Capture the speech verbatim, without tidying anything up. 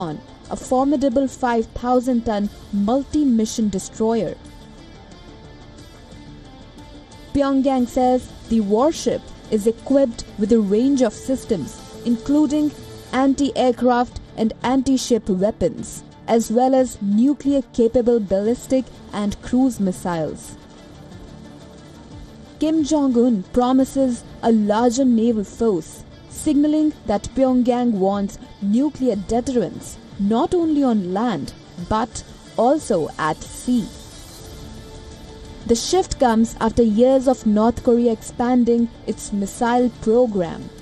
a formidable five thousand ton multi-mission destroyer. Pyongyang says the warship is equipped with a range of systems, including anti-aircraft and anti-ship weapons, as well as nuclear-capable ballistic and cruise missiles. Kim Jong-un promises a larger naval force, signaling that Pyongyang wants nuclear deterrence not only on land but also at sea. The shift comes after years of North Korea expanding its missile program.